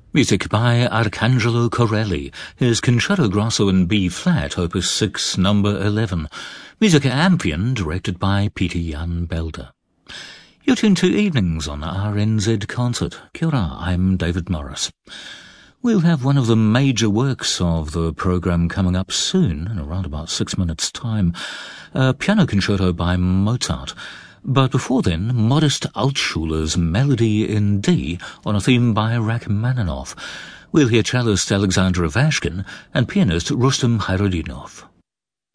Music by Arcangelo Corelli, his Concerto Grosso in B-flat, Opus 6, number 11. Musica Amphion, directed by Peter Jan Belder. You're tuned to Evenings on RNZ Concert. Kia ora, I'm David Morris. We'll have one of the major works of the programme coming up soon, in around about 6 minutes' time, a piano concerto by Mozart. But before then, Modest Altschuler's Melody in D on a theme by Rachmaninoff. We'll hear cellist Alexander Ivashkin and pianist Rustem Khairuddinov.